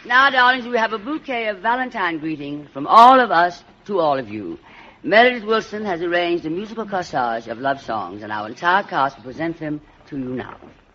Now, darlings, we have a bouquet of Valentine greeting from all of us to all of you. Meredith Wilson has arranged a musical corsage of love songs, and our entire cast will present them to you now.